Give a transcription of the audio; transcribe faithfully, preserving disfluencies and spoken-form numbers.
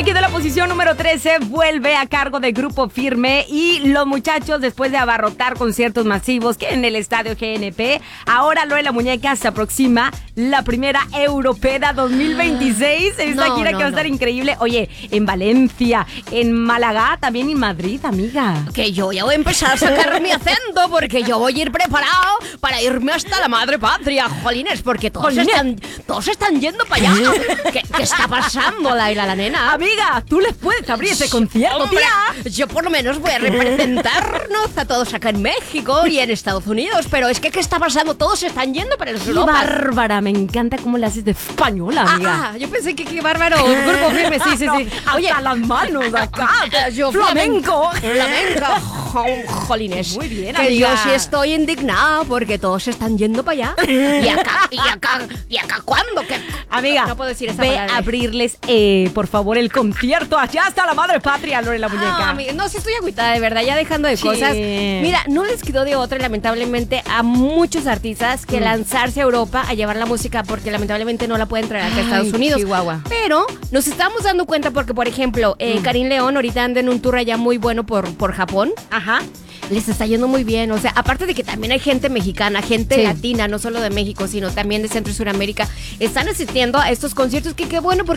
Aquí de la posición número trece vuelve a cargo de Grupo Firme y los muchachos, después de abarrotar conciertos masivos que en el Estadio G N P, ahora Lore la Muñeca se aproxima la primera Europeda dos mil veintiséis. Esta No, gira no, que va a estar no. increíble. Oye, en Valencia, en Málaga, también en Madrid, amiga. Que yo ya voy a empezar a sacar mi acento porque yo voy a ir preparado para irme hasta la madre patria, jolines, porque todos Jolines. están, todos están yendo para allá. ¿Qué, qué está pasando, Laila, la nena? Amiga, tú les puedes abrir ese concierto, Hombre, tía. yo por lo menos voy a representarnos a todos acá en México y en Estados Unidos, pero es que ¿qué está pasando? Todos se están yendo para los Qué Europa. bárbara, me encanta cómo le haces de española, amiga. Ah, yo pensé que qué bárbaro. Grupo Firme, sí, sí, sí. No, Oye, hasta las manos acá. yo Flamenco. Flamenco. Jo- Jolines. Muy bien, que amiga. yo sí estoy indignada porque todos se están yendo para allá. Y acá, y acá, y acá, ¿cuándo? ¿Qué? Amiga, No puedo decir esa ve palabra. a abrirles, eh, por favor, el concierto. Allá está la madre patria, Lore la Muñeca. Ah, amiga, no, sí estoy agüitada, de verdad, ya dejando de Sí. cosas. Mira, no les quedó de otra, lamentablemente, a muchos artistas que Mm. lanzarse a Europa a llevar la música porque lamentablemente no la pueden traer acá a Ay, Estados Unidos. Chihuahua. Pero nos estamos dando cuenta porque, por ejemplo, eh, Mm. Karim León ahorita anda en un tour allá muy bueno por, por Japón. Ajá. Les está yendo muy bien, o sea, aparte de que también hay gente mexicana, gente Sí. latina, no solo de México, sino también de Centro y Suramérica, están asistiendo a estos conciertos, que qué bueno, porque